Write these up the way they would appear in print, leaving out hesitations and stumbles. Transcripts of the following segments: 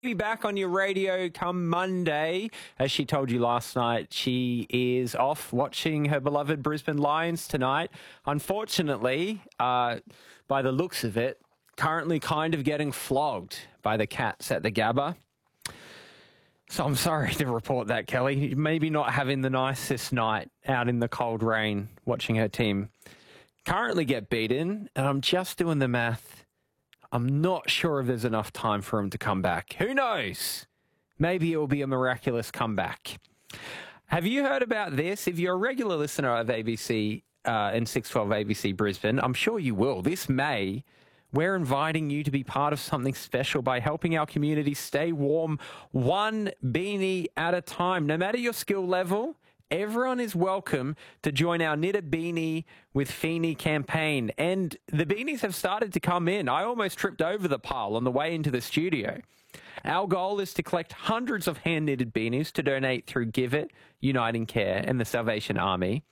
Be back on your radio come Monday. As she told you last night, she is off watching her beloved Brisbane Lions tonight. Unfortunately, by the looks of it, currently kind of getting flogged by the Cats at the Gabba. So I'm sorry to report that, Kelly. Maybe not having the nicest night out in the cold rain watching her team currently get beaten. And I'm just doing the math. I'm not sure if there's enough time for him to come back. Who knows? Maybe it will be a miraculous comeback. Have you heard about this? If you're a regular listener of ABC and 612 ABC Brisbane, I'm sure you will. This May, we're inviting you to be part of something special by helping our community stay warm one beanie at a time. No matter your skill level, everyone is welcome to join our Knit a Beanie with Feeney campaign. And the beanies have started to come in. I almost tripped over the pile on the way into the studio. Our goal is to collect hundreds of hand-knitted beanies to donate through Give It, Uniting Care and the Salvation Army.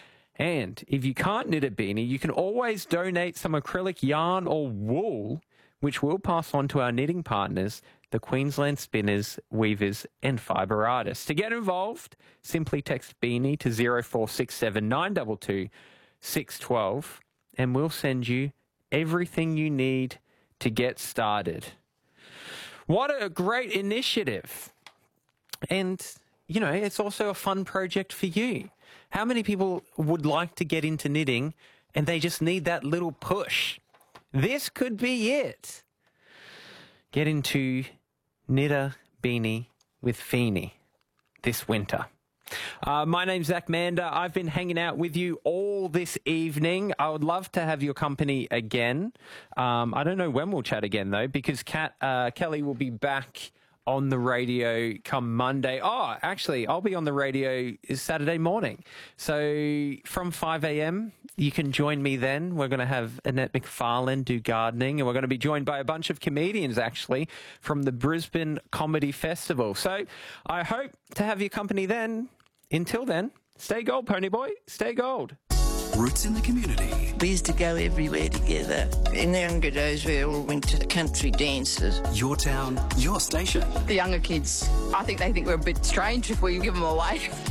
And if you can't knit a beanie, you can always donate some acrylic yarn or wool, which we'll pass on to our knitting partners, the Queensland Spinners, Weavers and Fibre Artists. To get involved, simply text Beanie to 0467 922 612 and we'll send you everything you need to get started. What a great initiative. And, you know, it's also a fun project for you. How many people would like to get into knitting and they just need that little push? This could be it. Get into Knit a Beanie with Feeney this winter. My name's Zach Mander. I've been hanging out with you all this evening. I would love to have your company again. I don't know when we'll chat again, though, because Kelly will be back on the radio come Monday. Oh, actually, I'll be on the radio Saturday morning. So from 5 a.m., you can join me then. We're going to have Annette McFarlane do gardening, and we're going to be joined by a bunch of comedians, actually, from the Brisbane Comedy Festival. So I hope to have your company then. Until then, stay gold, pony boy. Stay gold. Roots in the community. We used to go everywhere together. In the younger days, we all went to the country dances. Your town, your station. The younger kids, I think they think we're a bit strange if we give them away.